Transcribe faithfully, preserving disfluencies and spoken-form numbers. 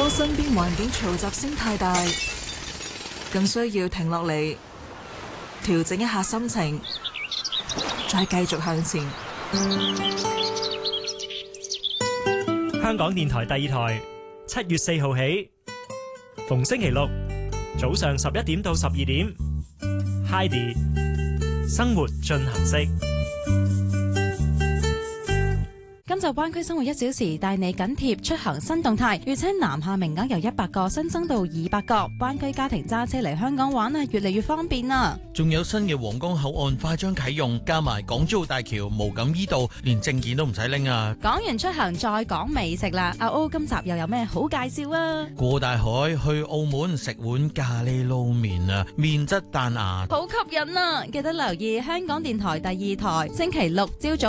當身邊環境嘈雜聲太大，更需要停落嚟調整一下心情，再繼續向前。 香港電台第二台，七月四號起，逢星期六早上十一點到十二點 ，Heidi 生活進行式。 今集灣區生活一小時帶你緊貼出行新動態，預稱南下名額由一百個新增到二百個，灣區家庭揸車嚟香港玩啊，越嚟越方便啊！ 仲有新嘅皇崗口岸快將啟用，加埋港珠澳大橋、無錦依道，連證件都唔使拎啊！ 講完出行再講美食啦，阿 O 今集又有咩好介紹啊？ 過大海去澳門食碗咖喱撈麵啊，麵質彈牙， 好吸引啊！記得留意香港電台第二台，星期六朝早